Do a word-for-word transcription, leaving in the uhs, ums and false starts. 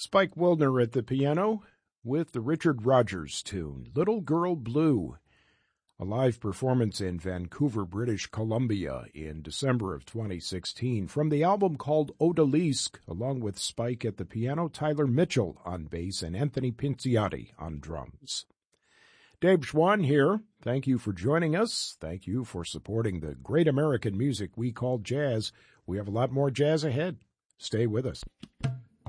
Spike Wildner at the piano with the Richard Rodgers tune, Little Girl Blue, a live performance in Vancouver, British Columbia in December of twenty sixteen from the album called Odalisque, along with Spike at the piano, Tyler Mitchell on bass, and Anthony Pinciotti on drums. Dave Schwann here. Thank you for joining us. Thank you for supporting the great American music we call jazz. We have a lot more jazz ahead. Stay with us.